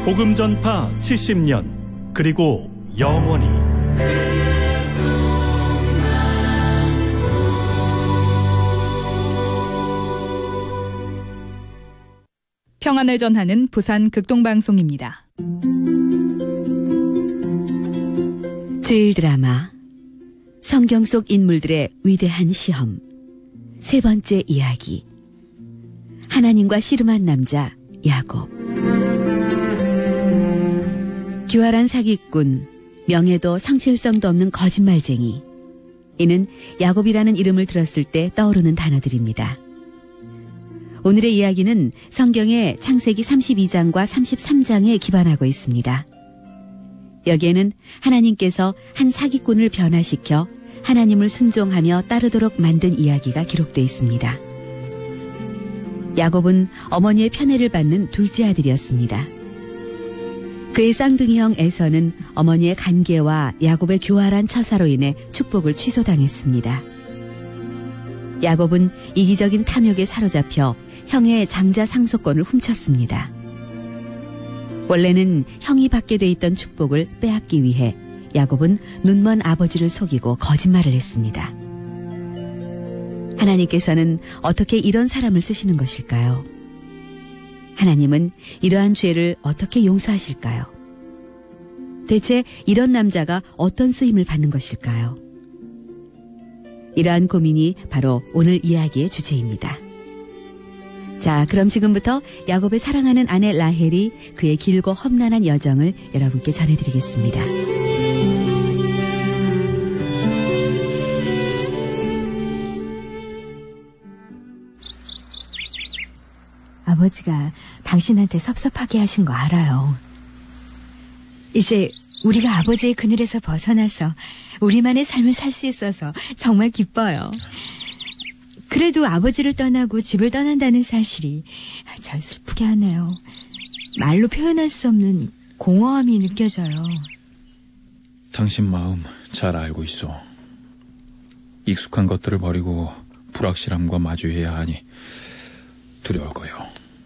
복음 전파 70년 그리고 영원히 평안을 전하는 부산 극동방송입니다. 주일 드라마 성경 속 인물들의 위대한 시험 세 번째 이야기 하나님과 씨름한 남자 야곱. 교활한 사기꾼, 명예도 성실성도 없는 거짓말쟁이. 이는 야곱이라는 이름을 들었을 때 떠오르는 단어들입니다. 오늘의 이야기는 성경의 창세기 32장과 33장에 기반하고 있습니다. 여기에는 하나님께서 한 사기꾼을 변화시켜 하나님을 순종하며 따르도록 만든 이야기가 기록되어 있습니다. 야곱은 어머니의 편애를 받는 둘째 아들이었습니다. 그의 쌍둥이 형 에서는 어머니의 간계와 야곱의 교활한 처사로 인해 축복을 취소당했습니다. 야곱은 이기적인 탐욕에 사로잡혀 형의 장자 상속권을 훔쳤습니다. 원래는 형이 받게 돼 있던 축복을 빼앗기 위해 야곱은 눈먼 아버지를 속이고 거짓말을 했습니다. 하나님께서는 어떻게 이런 사람을 쓰시는 것일까요? 하나님은 이러한 죄를 어떻게 용서하실까요? 대체 이런 남자가 어떤 쓰임을 받는 것일까요? 이러한 고민이 바로 오늘 이야기의 주제입니다. 자, 그럼 지금부터 야곱의 사랑하는 아내 라헬이 그의 길고 험난한 여정을 여러분께 전해드리겠습니다. 아버지가 당신한테 섭섭하게 하신 거 알아요. 이제 우리가 아버지의 그늘에서 벗어나서 우리만의 삶을 살 수 있어서 정말 기뻐요. 그래도 아버지를 떠나고 집을 떠난다는 사실이 절 슬프게 하네요. 말로 표현할 수 없는 공허함이 느껴져요. 당신 마음 잘 알고 있어. 익숙한 것들을 버리고 불확실함과 마주해야 하니 두려울 거요.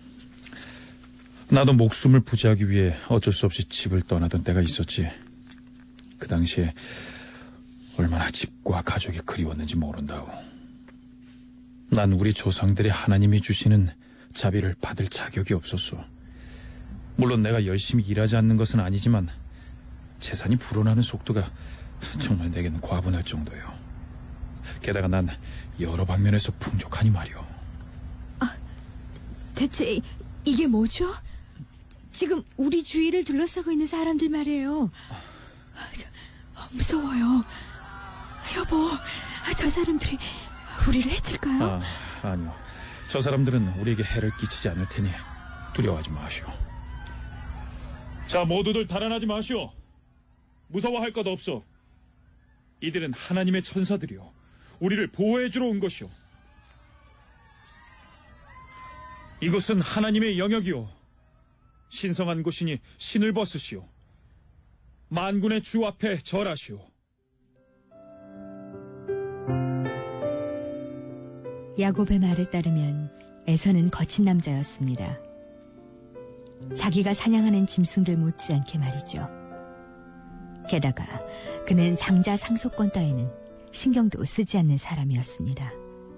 나도 목숨을 부지하기 위해 어쩔 수 없이 집을 떠나던 때가 있었지. 그 당시에 얼마나 집과 가족이 그리웠는지 모른다오. 난 우리 조상들이 하나님이 주시는 자비를 받을 자격이 없었어. 물론 내가 열심히 일하지 않는 것은 아니지만 재산이 불어나는 속도가 정말 내겐 과분할 정도요. 게다가 난 여러 방면에서 풍족하니 말이오. 대체 이게 뭐죠? 지금 우리 주위를 둘러싸고 있는 사람들 말이에요. 무서워요. 여보, 저 사람들이 우리를 해칠까요? 아니요. 저 사람들은 우리에게 해를 끼치지 않을 테니 두려워하지 마시오. 자, 모두들 달아나지 마시오. 무서워할 것 없어. 이들은 하나님의 천사들이요, 우리를 보호해주러 온 것이오. 이곳은 하나님의 영역이요, 신성한 곳이니 신을 벗으시오. 만군의 주 앞에 절하시오. 야곱의 말에 따르면 에서는 거친 남자였습니다. 자기가 사냥하는 짐승들 못지않게 말이죠. 게다가 그는 장자 상속권 따위는 신경도 쓰지 않는 사람이었습니다.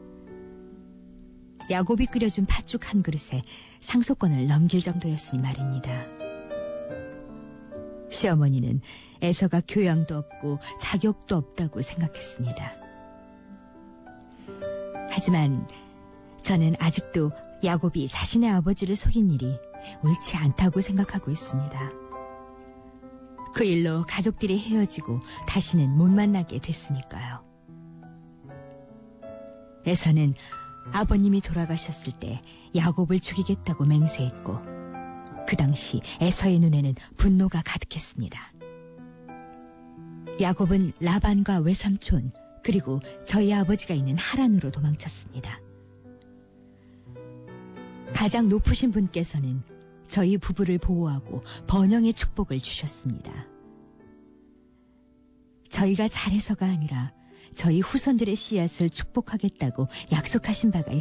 야곱이 끓여준 팥죽 한 그릇에 상속권을 넘길 정도였으니 말입니다. 시어머니는 에서가 교양도 없고 자격도 없다고 생각했습니다. 하지만 저는 아직도 야곱이 자신의 아버지를 속인 일이 옳지 않다고 생각하고 있습니다. 그 일로 가족들이 헤어지고 다시는 못 만나게 됐으니까요. 에서는 아버님이 돌아가셨을 때 야곱을 죽이겠다고 맹세했고, 그 당시 에서의 눈에는 분노가 가득했습니다. 야곱은 라반과 외삼촌, 그리고 저희 아버지가 있는 하란으로 도망쳤습니다. 가장 높으신 분께서는 저희 부부를 보호하고 번영의 축복을 주셨습니다. 저희가 잘해서가 아니라 저희 후손들의 씨앗을 축복하겠다고 약속하신 바가 있습니다.